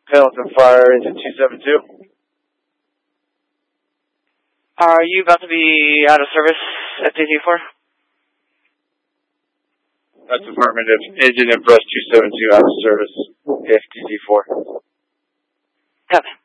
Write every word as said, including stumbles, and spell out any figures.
Hamilton Fire, engine two seven two. Are you about to be out of service at T T four? That's affirmative. Engine and brush two seven two out of service, F T C four. Copy.